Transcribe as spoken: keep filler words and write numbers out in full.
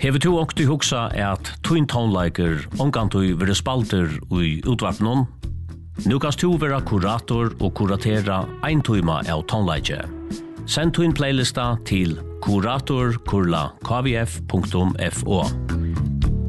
Hever to og du hugsa at twin toneliker omgantui vere spalter ui utvarpnon. Nu kan du være kurator og kuratera ein tøyma av tonleike. Send twin playlista til kurator kurla kvf punktum fo.